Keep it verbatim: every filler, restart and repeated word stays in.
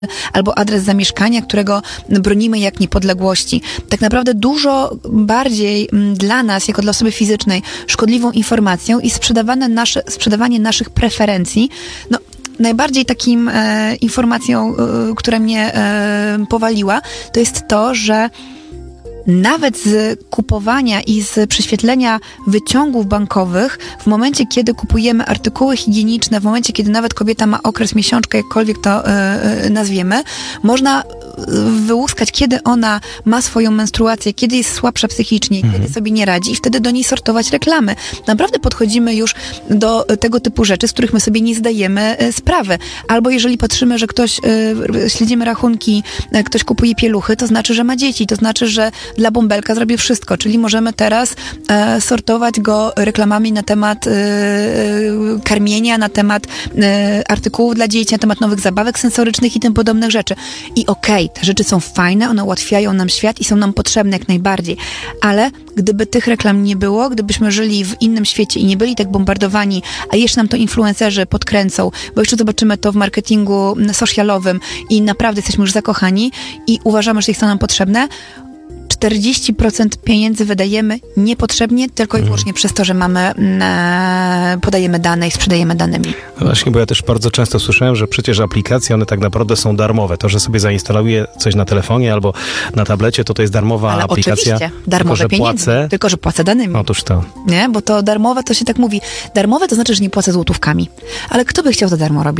albo adres zamieszkania, którego bronimy jak niepodległości. Tak naprawdę dużo bardziej dla nas, jako dla osoby fizycznej, szkodliwą informacją i sprzedawane nasze, sprzedawanie naszych preferencji, no najbardziej takim e, informacją, e, która mnie e, powaliła, to jest to, że nawet z kupowania i z prześwietlenia wyciągów bankowych, w momencie, kiedy kupujemy artykuły higieniczne, w momencie, kiedy nawet kobieta ma okres miesiączka, jakkolwiek to yy, nazwiemy, można wyłuskać, kiedy ona ma swoją menstruację, kiedy jest słabsza psychicznie, mhm. kiedy sobie nie radzi i wtedy do niej sortować reklamy. Naprawdę podchodzimy już do tego typu rzeczy, z których my sobie nie zdajemy sprawy. Albo jeżeli patrzymy, że ktoś, yy, śledzimy rachunki, yy, ktoś kupuje pieluchy, to znaczy, że ma dzieci, to znaczy, że dla bąbelka zrobię wszystko, czyli możemy teraz e, sortować go reklamami na temat e, karmienia, na temat e, artykułów dla dzieci, na temat nowych zabawek sensorycznych i tym podobnych rzeczy. I okej, okay, te rzeczy są fajne, one ułatwiają nam świat i są nam potrzebne jak najbardziej, ale gdyby tych reklam nie było, gdybyśmy żyli w innym świecie i nie byli tak bombardowani, a jeszcze nam to influencerzy podkręcą, bo jeszcze zobaczymy to w marketingu socialowym i naprawdę jesteśmy już zakochani i uważamy, że jest to nam potrzebne, czterdzieści procent pieniędzy wydajemy niepotrzebnie, tylko i wyłącznie przez to, że mamy, e, podajemy dane i sprzedajemy danymi. No właśnie, bo ja też bardzo często słyszałem, że przecież aplikacje, one tak naprawdę są darmowe. To, że sobie zainstaluję coś na telefonie albo na tablecie, to to jest darmowa Ale aplikacja. Oczywiście, darmowe tylko, że pieniędzy, płacę. tylko że płacę danymi. Otóż to. Nie? Bo to darmowe, to się tak mówi. Darmowe to znaczy, że nie płacę złotówkami. Ale kto by chciał za darmo robić?